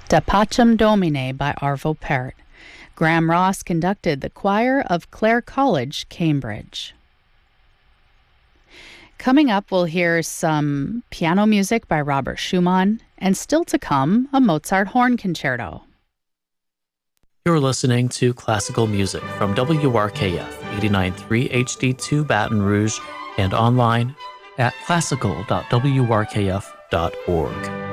Da Pacem Domine by Arvo Pärt. Graham Ross conducted the choir of Clare College, Cambridge. Coming up, we'll hear some piano music by Robert Schumann, and still to come, a Mozart horn concerto. You're listening to classical music from WRKF 89.3 HD2 Baton Rouge and online at classical.wrkf.org.